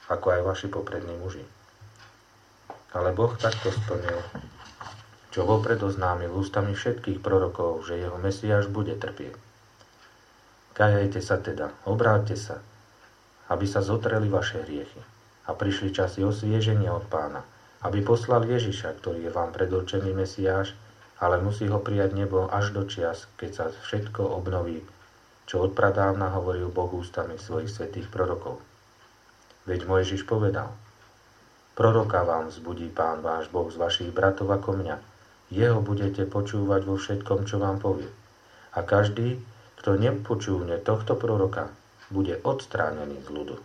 ako aj vaši poprední muži. Ale Boh takto splnil, čo vopred oznámil ústami všetkých prorokov, že jeho Mesiáš bude trpieť. Kajajte sa teda, obráťte sa, aby sa zotreli vaše hriechy a prišli časy osvieženia od Pána, aby poslal Ježiša, ktorý je vám predurčený Mesiáš, ale musí ho prijať nebo až do čias, keď sa všetko obnoví, čo odpradávna hovoril Boh ústami svojich svätých prorokov. Veď Mojžiš povedal: Proroka vám vzbudí Pán váš Boh z vašich bratov ako mňa. Jeho budete počúvať vo všetkom, čo vám povie. A každý, kto nepočúvne tohto proroka, bude odstránený z ľudu.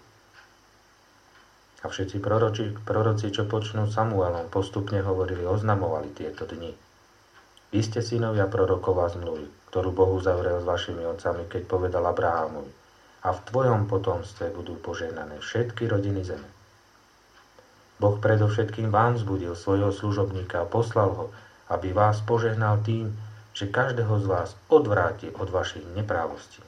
A všetci proroci, čo počnú Samuelom, postupne hovorili, oznamovali tieto dni. Vy ste synovia prorokov a zmluvy, ktorú Boh uzavrel s vašimi otcami, keď povedal Abrahámovi: a v tvojom potomstve budú požehnané všetky rodiny zeme. Boh predovšetkým vám vzbudil svojho služobníka a poslal ho, aby vás požehnal tým, že každého z vás odvráti od vašich neprávostí.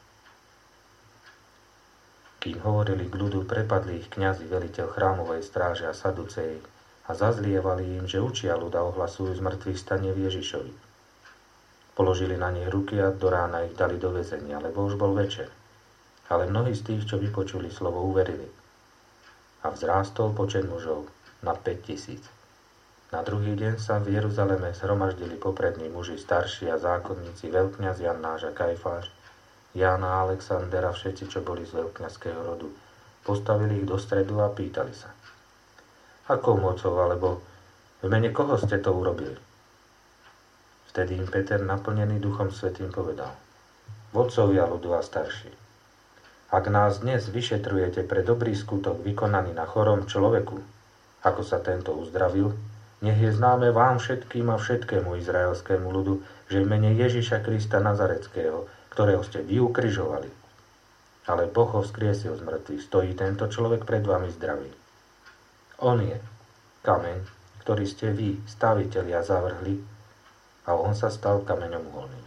Kým hovorili k ľudu, prepadli ich kňazi, veliteľ chrámovej stráže a saduceji a zazlievali im, že učia ľud a ohlasujú zmrtvých stanie v Ježišovi. Položili na nich ruky a do rána ich dali do väzenia, lebo už bol večer. Ale mnohí z tých, čo vypočuli slovo, uverili. A vzrástol počet mužov na 5000. Na druhý deň sa v Jeruzaleme zhromaždili poprední muži, starší a zákonníci, veľkňaz Jannáš a Kajfáš, Ján a Alexander a všetci, čo boli z veľkňazského rodu. Postavili ich do stredu a pýtali sa: akou mocou, alebo v mene koho ste to urobili? Vtedy im Peter, naplnený Duchom Svätým, povedal: vodcovia ľudu a starší, ak nás dnes vyšetrujete pre dobrý skutok vykonaný na chorom človeku, ako sa tento uzdravil, nech je známe vám všetkým a všetkému izraelskému ľudu, že v mene Ježiša Krista Nazareckého, ktorého ste vy ukrižovali, ale Boh ho vzkriesil z mŕtvych, stojí tento človek pred vami zdravý. On je kameň, ktorý ste vy, stavitelia, zavrhli, a on sa stal kameňom uholným.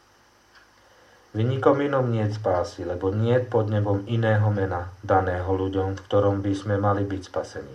V nikom inom niet spásy, lebo niet pod nebom iného mena, daného ľuďom, v ktorom by sme mali byť spasení.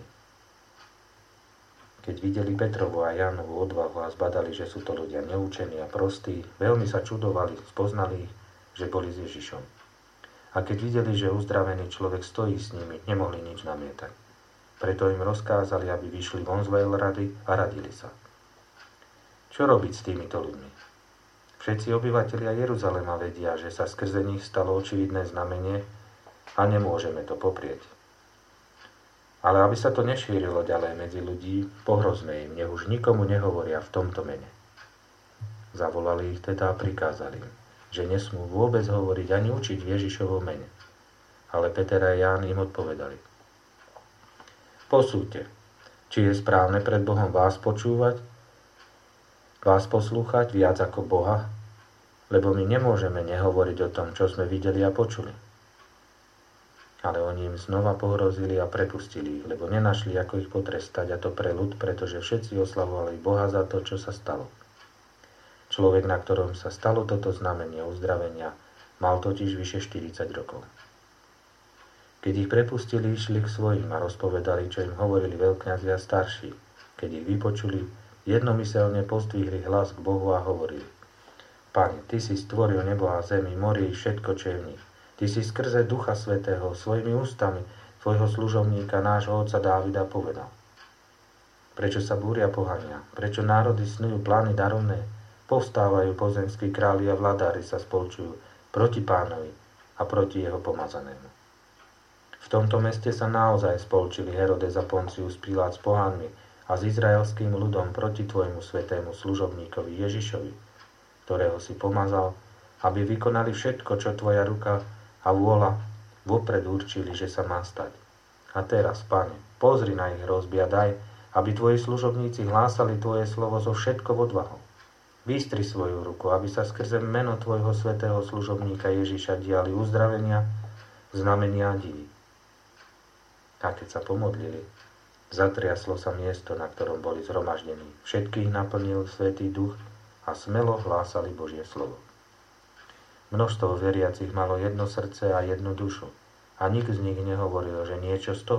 Keď videli Petrovu a Jánovu odvahu a zbadali, že sú to ľudia neúčení a prostí, veľmi sa čudovali, spoznali ich, že boli s Ježišom. A keď videli, že uzdravený človek stojí s nimi, nemohli nič namietať. Preto im rozkázali, aby vyšli von z veľrady a radili sa. Čo robiť s týmito ľuďmi? Všetci obyvatelia Jeruzalema vedia, že sa skrze nich stalo očividné znamenie a nemôžeme to poprieť. Ale aby sa to nešírilo ďalej medzi ľudí, pohrozme im, nech už nikomu nehovoria v tomto mene. Zavolali ich teda a prikázali im, že nesmú vôbec hovoriť ani učiť v Ježišovom mene. Ale Peter a Ján im odpovedali: posúďte, či je správne pred Bohom vás poslúchať viac ako Boha, lebo my nemôžeme nehovoriť o tom, čo sme videli a počuli. Ale oni im znova pohrozili a prepustili ich, lebo nenašli, ako ich potrestať, a to pre ľud, pretože všetci oslavovali Boha za to, čo sa stalo. Človek, na ktorom sa stalo toto znamenie uzdravenia, mal totiž vyše 40 rokov. Keď ich prepustili, išli k svojim a rozpovedali, čo im hovorili veľkňazi a starší. Keď ich vypočuli, jednomyselne pozdvihli hlas k Bohu a hovorili: Pane, Ty si stvoril nebo a zemi, mori i všetko, čo je v nich. Ty si skrze Ducha Svätého svojimi ústami tvojho služobníka, nášho otca Dávida, povedal: prečo sa búria pohania, prečo národy snujú plány darovné, povstávajú pozemskí králi a vladári sa spolčujú proti Pánovi a proti jeho pomazanému. V tomto meste sa naozaj spolčili Herodes a Poncius Pilát s pohánmi a s izraelským ľudom proti tvojmu svätému služobníkovi Ježišovi, ktorého si pomazal, aby vykonali všetko, čo tvoja ruka a vôľa vopred určili, že sa má stať. A teraz, Pane, pozri na ich hrozby a daj, aby tvoji služobníci hlásali tvoje slovo so všetkou odvahou. Vystri svoju ruku, aby sa skrze meno tvojho svätého služobníka Ježiša diali uzdravenia, znamenia a divy. A keď sa pomodlili, zatriaslo sa miesto, na ktorom boli zhromaždení. Všetkých naplnil Svätý Duch a smelo hlásali Božie slovo. Množstvo veriacich malo jedno srdce a jednu dušu a nik z nich nehovoril, že niečo z toho